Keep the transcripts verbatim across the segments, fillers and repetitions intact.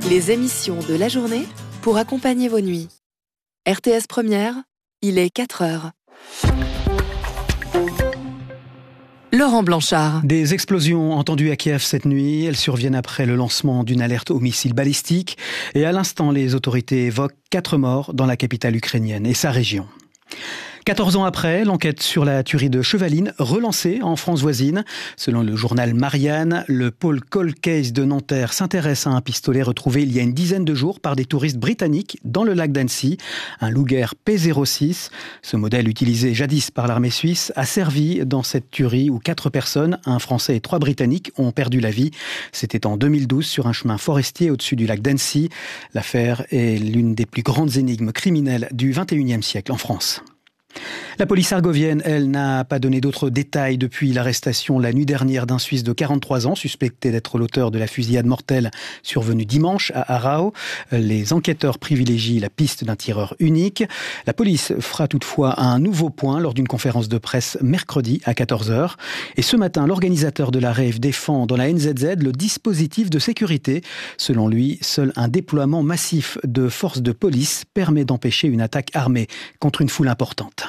Les émissions de la journée pour accompagner vos nuits. R T S Première, il est quatre heures. Laurent Blanchard. Des explosions entendues à Kiev cette nuit. Elles surviennent après le lancement d'une alerte au missile balistique. Et à l'instant, les autorités évoquent quatre morts dans la capitale ukrainienne et sa région. quatorze ans après, l'enquête sur la tuerie de Chevaline relancée en France voisine. Selon le journal Marianne, le pôle Cold Case de Nanterre s'intéresse à un pistolet retrouvé il y a une dizaine de jours par des touristes britanniques dans le lac d'Annecy, un Luger P zéro six. Ce modèle utilisé jadis par l'armée suisse a servi dans cette tuerie où quatre personnes, un Français et trois Britanniques, ont perdu la vie. C'était en deux mille douze sur un chemin forestier au-dessus du lac d'Annecy. L'affaire est l'une des plus grandes énigmes criminelles du vingt et unième siècle en France. La police argovienne, elle, n'a pas donné d'autres détails depuis l'arrestation la nuit dernière d'un Suisse de quarante-trois ans, suspecté d'être l'auteur de la fusillade mortelle survenue dimanche à Aarau. Les enquêteurs privilégient la piste d'un tireur unique. La police fera toutefois un nouveau point lors d'une conférence de presse mercredi à quatorze heures. Et ce matin, l'organisateur de la rave défend dans la N Z Z le dispositif de sécurité. Selon lui, seul un déploiement massif de forces de police permet d'empêcher une attaque armée contre une foule importante.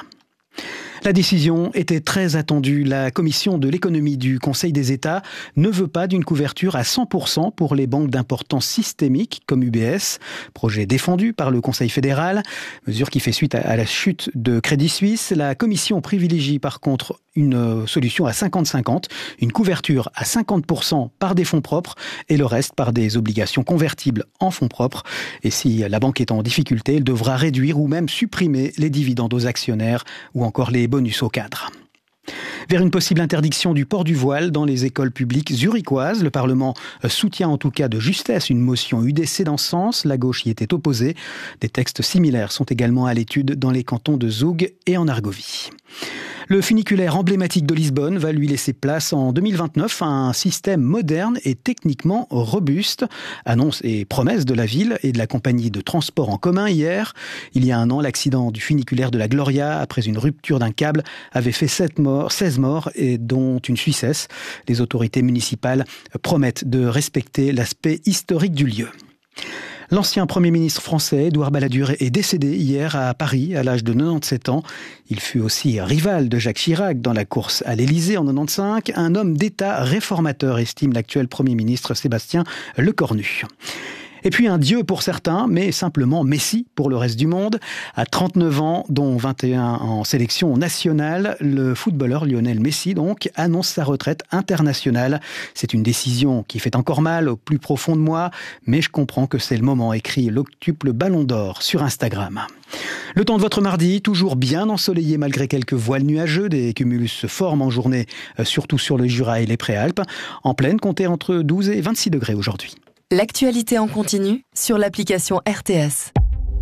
La décision était très attendue. La commission de l'économie du Conseil des États ne veut pas d'une couverture à cent pour cent pour les banques d'importance systémique comme U B S. Projet défendu par le Conseil fédéral. Mesure qui fait suite à la chute de Crédit Suisse. La commission privilégie par contre une solution à cinquante cinquante, une couverture à cinquante pour cent par des fonds propres et le reste par des obligations convertibles en fonds propres. Et si la banque est en difficulté, elle devra réduire ou même supprimer les dividendes aux actionnaires ou encore les bonus aux cadres. Vers une possible interdiction du port du voile dans les écoles publiques zurichoises. Le Parlement soutient en tout cas de justesse une motion U D C dans ce sens. La gauche y était opposée. Des textes similaires sont également à l'étude dans les cantons de Zoug et en Argovie. Le funiculaire emblématique de Lisbonne va lui laisser place en deux mille vingt-neuf à un système moderne et techniquement robuste. Annonce et promesse de la ville et de la compagnie de transport en commun hier. Il y a un an, l'accident du funiculaire de la Gloria, après une rupture d'un câble, avait fait sept morts, seize morts, et dont une Suissesse. Les autorités municipales promettent de respecter l'aspect historique du lieu. L'ancien Premier ministre français, Édouard Balladur, est décédé hier à Paris à l'âge de quatre-vingt-dix-sept ans. Il fut aussi rival de Jacques Chirac dans la course à l'Élysée en quatre-vingt-quinze. Un homme d'État réformateur, estime l'actuel Premier ministre Sébastien Lecornu. Et puis un dieu pour certains, mais simplement Messi pour le reste du monde. À trente-neuf ans, dont vingt et un en sélection nationale, le footballeur Lionel Messi donc annonce sa retraite internationale. C'est une décision qui fait encore mal au plus profond de moi, mais je comprends que c'est le moment, écrit l'octuple Ballon d'Or sur Instagram. Le temps de votre mardi, toujours bien ensoleillé malgré quelques voiles nuageux. Des cumulus se forment en journée, surtout sur le Jura et les Préalpes. En pleine, comptez entre douze et vingt-six degrés aujourd'hui. L'actualité en continu sur l'application R T S.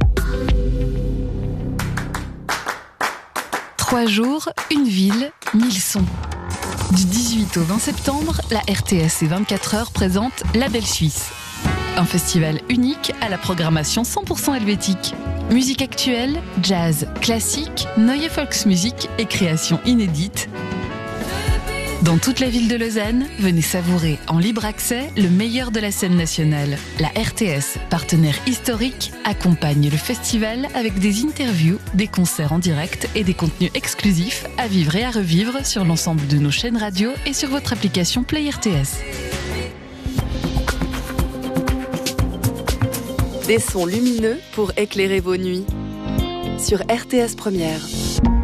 Trois jours, une ville, mille sons. Du dix-huit au vingt septembre, la R T S et vingt-quatre heures présente La Belle Suisse. Un festival unique à la programmation cent pour cent helvétique. Musique actuelle, jazz, classique, Neue Volksmusik et créations inédites. Dans toute la ville de Lausanne, venez savourer en libre accès le meilleur de la scène nationale. La R T S, partenaire historique, accompagne le festival avec des interviews, des concerts en direct et des contenus exclusifs à vivre et à revivre sur l'ensemble de nos chaînes radio et sur votre application Play R T S. Des sons lumineux pour éclairer vos nuits. Sur R T S Première.